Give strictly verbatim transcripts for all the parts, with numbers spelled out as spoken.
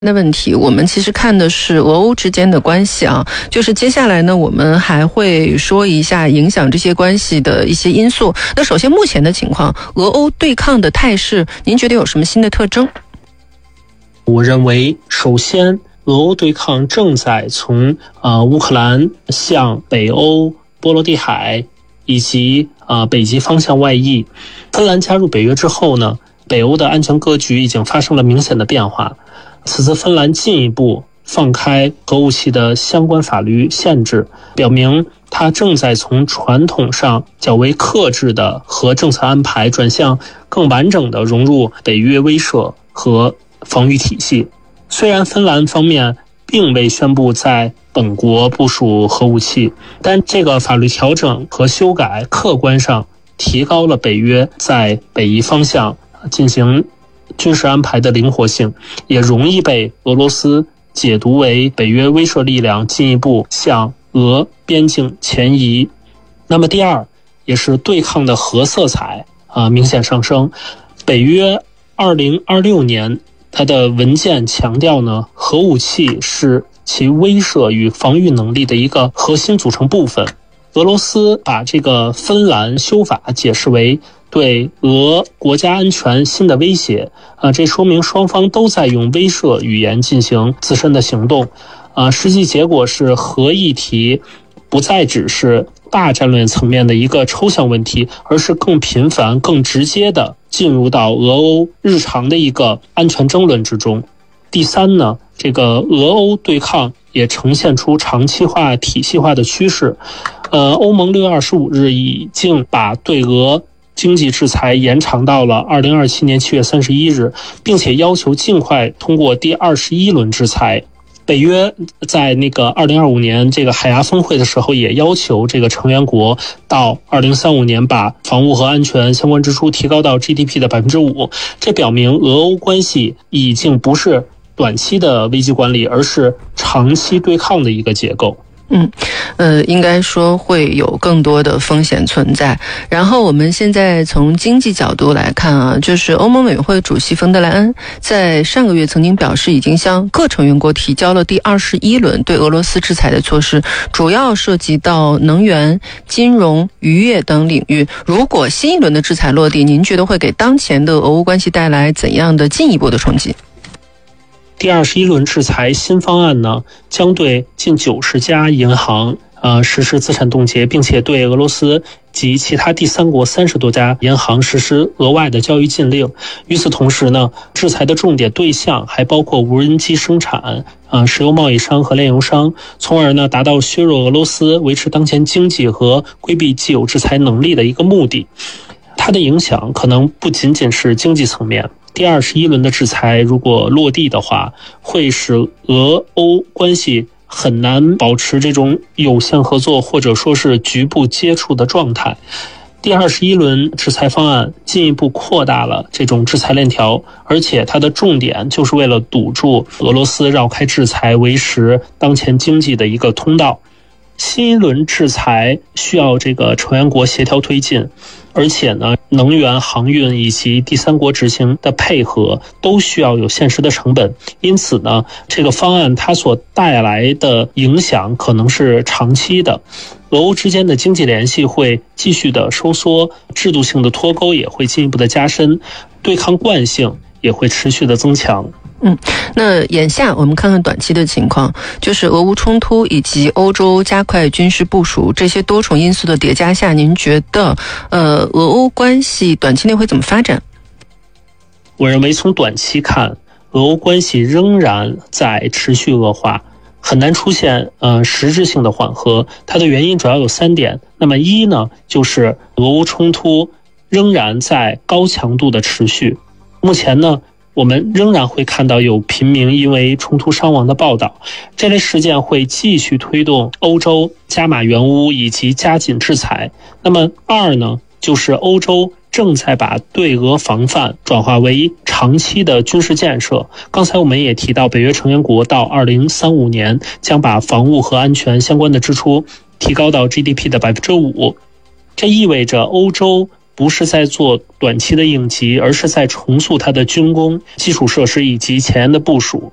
的问题，我们其实看的是俄欧之间的关系啊，就是接下来呢，我们还会说一下影响这些关系的一些因素。那首先目前的情况，俄欧对抗的态势，您觉得有什么新的特征？ 我认为，首先，俄欧对抗正在从呃乌克兰向北欧、波罗的海以及呃北极方向外溢。芬兰加入北约之后呢，北欧的安全格局已经发生了明显的变化。此次芬兰进一步放开核武器的相关法律限制，表明它正在从传统上较为克制的核政策安排转向更完整的融入北约威慑和防御体系。虽然芬兰方面并未宣布在本国部署核武器，但这个法律调整和修改客观上提高了北约在北极方向进行军事安排的灵活性，也容易被俄罗斯解读为北约威慑力量进一步向俄边境前移。那么第二，也是对抗的核色彩啊、呃、明显上升。北约二零二六年它的文件强调呢，核武器是其威慑与防御能力的一个核心组成部分。俄罗斯把这个芬兰修法解释为对俄国家安全新的威胁，啊，这说明双方都在用威慑语言进行自身的行动，啊，实际结果是核议题不再只是大战略层面的一个抽象问题，而是更频繁、更直接的进入到俄欧日常的一个安全争论之中。第三呢，这个俄欧对抗也呈现出长期化、体系化的趋势。呃，欧盟六月二十五日已经把对俄经济制裁延长到了二零二七年七月三十一日，并且要求尽快通过第二十一轮制裁。北约在那个二零二五年这个海牙峰会的时候，也要求这个成员国到二零三五年把防务和安全相关支出提高到 G D P 的百分之五。这表明俄欧关系已经不是短期的危机管理，而是长期对抗的一个结构。 嗯，呃，应该说会有更多的风险存在。然后我们现在从经济角度来看啊，就是欧盟委员会主席冯德莱恩在上个月曾经表示，已经向各成员国提交了第二十一轮对俄罗斯制裁的措施，主要涉及到能源、金融、渔业等领域。如果新一轮的制裁落地，您觉得会给当前的俄乌关系带来怎样的进一步的冲击？ 第二十一轮制裁新方案呢，将对近九十家银行呃实施资产冻结，并且对俄罗斯及其他第三国三十多家银行实施额外的交易禁令。与此同时呢，制裁的重点对象还包括无人机生产、呃石油贸易商和炼油商，从而呢达到削弱俄罗斯、维持当前经济和规避既有制裁能力的一个目的。它的影响可能不仅仅是经济层面。第二十一轮的制裁如果落地的话，会使俄欧关系很难保持这种有限合作或者说是局部接触的状态。第二十一轮制裁方案进一步扩大了这种制裁链条，而且它的重点就是为了堵住俄罗斯绕开制裁维持当前经济的一个通道。新一轮制裁需要这个成员国协调推进，而且呢，能源、航运以及第三国执行的配合都需要有现实的成本。因此呢，这个方案它所带来的影响可能是长期的。俄欧之间的经济联系会继续的收缩，制度性的脱钩也会进一步的加深，对抗惯性也会持续的增强。 嗯，那眼下我们看看短期的情况，就是俄乌冲突以及欧洲加快军事部署这些多重因素的叠加下，您觉得呃俄欧关系短期内会怎么发展？ 我认为从短期看，俄欧关系仍然在持续恶化，很难出现呃实质性的缓和。它的原因主要有三点。那么一呢，就是俄乌冲突仍然在高强度的持续。目前呢，我们仍然会看到有平民因为冲突伤亡的报道，这类事件会继续推动欧洲加码援乌以及加紧制裁。那么二呢，就是欧洲正在把对俄防范转化为长期的军事建设。刚才我们也提到，北约成员国到二零三五年将把防务和安全相关的支出提高到 G D P 的百分之五，这意味着欧洲不是在做短期的应急，而是在重塑它的军工、基础设施以及前沿的部署。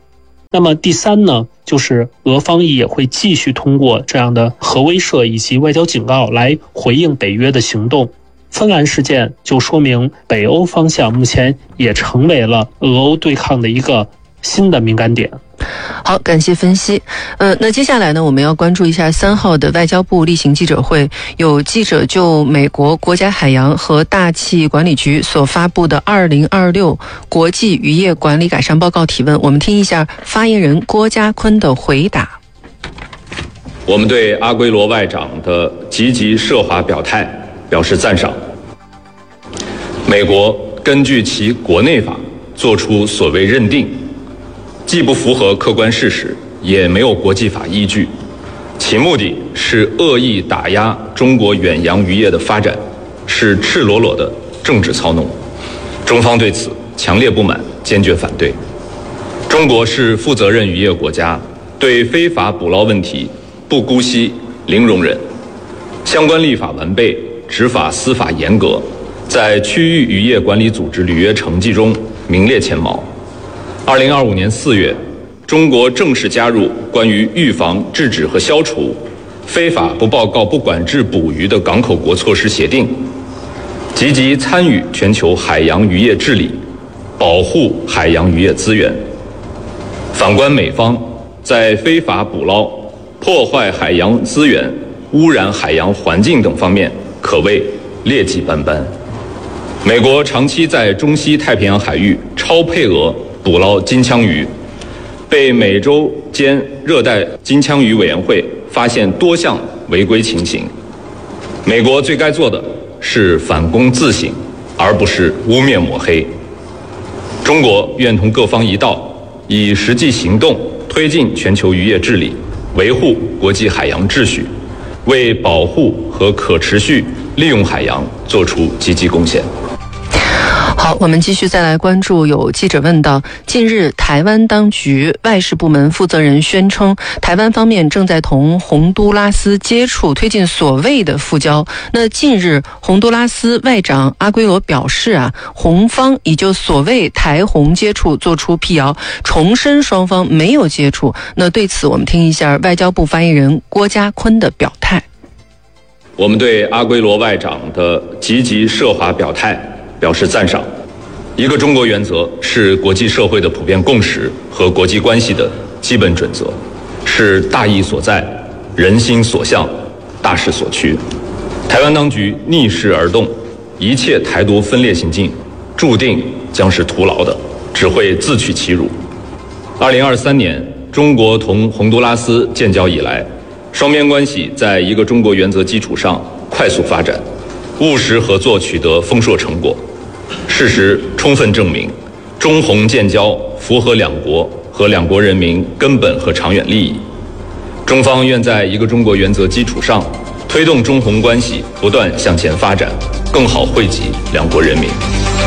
那么第三呢，就是俄方也会继续通过这样的核威慑以及外交警告来回应北约的行动。芬兰事件就说明北欧方向目前也成为了俄欧对抗的一个新的敏感点。 好，感谢分析。呃，那接下来呢，我们要关注一下三号的外交部例行记者会，有记者就美国国家海洋和大气管理局所发布的二零二六国际渔业管理改善报告提问，我们听一下发言人郭家坤的回答。 我们对阿圭罗外长的积极涉华表态表示赞赏。美国根据其国内法作出所谓认定，既不符合客观事实，也没有国际法依据，其目的是恶意打压中国远洋渔业的发展，是赤裸裸的政治操弄。中方对此强烈不满，坚决反对。中国是负责任渔业国家，对非法捕捞问题不姑息、零容忍，相关立法完备，执法司法严格，在区域渔业管理组织履约成绩中名列前茅。二零二五年四月，中国正式加入关于预防、制止和消除非法不报告、不管制捕鱼的港口国措施协定，积极参与全球海洋渔业治理，保护海洋渔业资源。反观美方，在非法捕捞、破坏海洋资源、污染海洋环境等方面可谓劣迹斑斑。美国长期在中西太平洋海域超配额捕捞金枪鱼，被美洲间热带金枪鱼委员会发现多项违规情形。美国最该做的是反躬自省，而不是污蔑抹黑。中国愿同各方一道，以实际行动推进全球渔业治理，维护国际海洋秩序，为保护和可持续利用海洋做出积极贡献。 好，我们继续再来关注，有记者问到，近日台湾当局外事部门负责人宣称，台湾方面正在同洪都拉斯接触，推进所谓的复交。那近日洪都拉斯外长阿圭罗表示啊，洪方已就所谓台洪接触做出辟谣，重申双方没有接触。那对此我们听一下外交部发言人郭家坤的表态。 我们对阿圭罗外长的积极涉华表态表示赞赏。一个中国原则是国际社会的普遍共识和国际关系的基本准则，是大义所在、人心所向、大势所趋。台湾当局逆势而动，一切台独分裂行径注定将是徒劳的，只会自取其辱。二零二三年，中国同洪都拉斯建交以来，双边关系在一个中国原则基础上快速发展，务实合作取得丰硕成果。事实充分证明，中洪建交符合两国和两国人民根本和长远利益。中方愿在一个中国原则基础上，推动中洪关系不断向前发展，更好惠及两国人民。